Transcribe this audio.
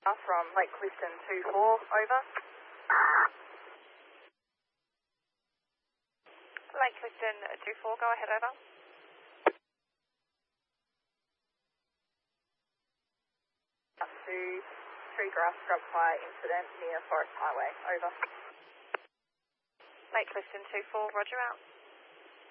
From Lake Clifton 2-4, over. Lake Clifton 2-4, go ahead, over. To tree grass scrub fire incident near Forest Highway, over. Lake Clifton 2-4, roger out.